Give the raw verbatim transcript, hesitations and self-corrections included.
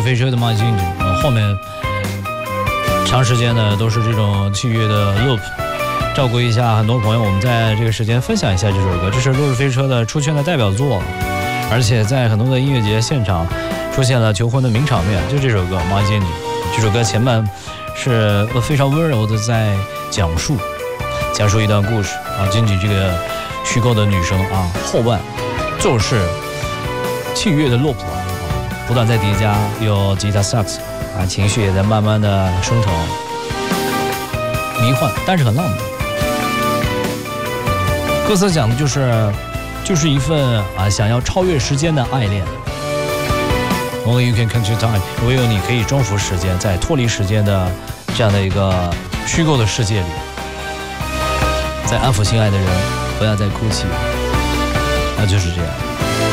飞车的马经济，后面长时间呢都是这种器乐的 loop， 照顾一下很多朋友，我们在这个时间分享一下这首歌，这是落日飞车的出圈的代表作，而且在很多的音乐节现场出现了求婚的名场面，就这首歌马经济。这首歌前半是非常温柔的在讲述讲述一段故事啊，经济这个虚构的女生啊，后半就是器乐的落谱啊，不断在叠加，有吉他萨克斯啊，情绪也在慢慢的升腾，迷幻但是很浪漫。歌词讲的就是就是一份啊想要超越时间的爱恋。Only you can control time， 唯有你可以征服时间，在脱离时间的这样的一个虚构的世界里，在安抚心爱的人，不要再哭泣，那就是这样。